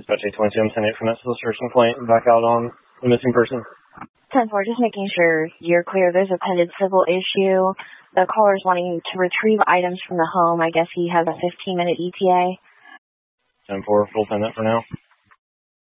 Dispatch 822, I'm sending it from that solicitor's complaint and back out on the missing person. 10-4, just making sure you're clear. There's a pending civil issue. The caller's wanting to retrieve items from the home. I guess he has a 15-minute ETA. 10-4, full send that for now.